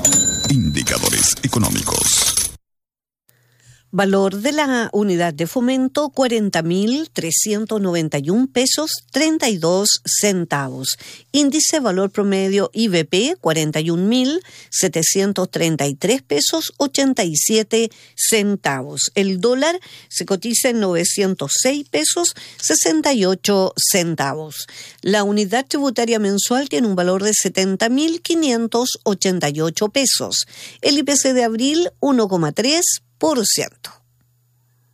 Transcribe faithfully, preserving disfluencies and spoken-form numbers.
Indicadores económicos. Valor de la unidad de fomento, cuarenta mil trescientos noventa y un pesos, treinta y dos centavos. Índice valor promedio I V P, cuarenta y un mil setecientos treinta y tres pesos, ochenta y siete centavos. El dólar se cotiza en novecientos seis pesos, sesenta y ocho centavos. La unidad tributaria mensual tiene un valor de setenta mil quinientos ochenta y ocho pesos. El I P C de abril, uno coma tres por ciento.